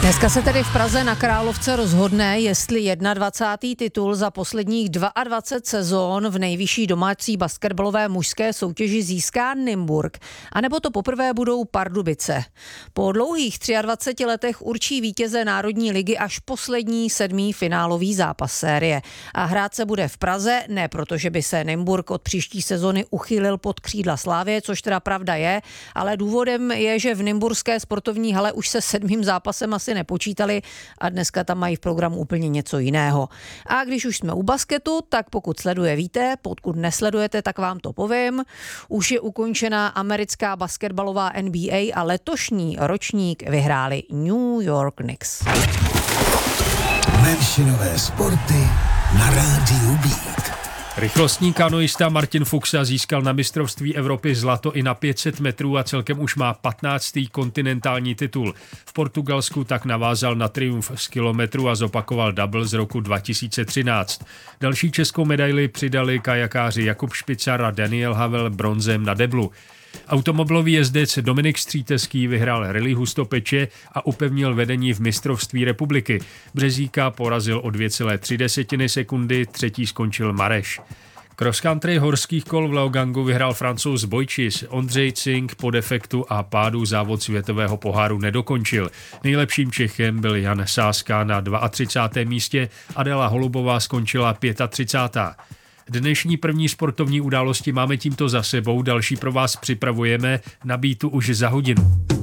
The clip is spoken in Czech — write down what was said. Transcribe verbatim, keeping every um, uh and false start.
Dneska se tedy v Praze na Královce rozhodne, jestli dvacátý první titul za posledních dvacet dva sezón v nejvyšší domácí basketbalové mužské soutěži získá Nymburk, anebo to poprvé budou Pardubice. Po dlouhých dvaceti třech letech určí vítěze Národní ligy až poslední sedmý finálový zápas série. A hrát se bude v Praze, ne protože by se Nymburk od příští sezony uchýlil pod křídla Slávie, což teda pravda je, ale důvodem je, že v nymburské sportovní hale už se sedmým zápasem asi nepočítali a dneska tam mají v programu úplně něco jiného. A když už jsme u basketu, tak pokud sleduje víte, pokud nesledujete, tak vám to povím. Už je ukončená americká basketbalová N B A a letošní ročník vyhráli New York Knicks. Menšinové sporty na rádiu Beat. Rychlostní kanoista Martin Fuxa získal na mistrovství Evropy zlato i na pět set metrů a celkem už má patnáctý kontinentální titul. V Portugalsku tak navázal na triumf z kilometru a zopakoval double z roku dva tisíce třináct. Další českou medaili přidali kajakáři Jakub Špicar a Daniel Havel bronzem na deblu. Automobilový jezdec Dominik Stříteský vyhrál rally Hustopeče a upevnil vedení v mistrovství republiky. Březíka porazil o dvě celé tři sekundy, třetí skončil Mareš. Cross country horských kol v Leogangu vyhrál Francouz Bojčis. Ondřej Cink po defektu a pádu závod světového poháru nedokončil. Nejlepším Čechem byl Jan Sáska na třicátém druhém místě, Adela Holubová skončila třicátá pátá Dnešní první sportovní události máme tímto za sebou, další pro vás připravujeme na Beatu už za hodinu.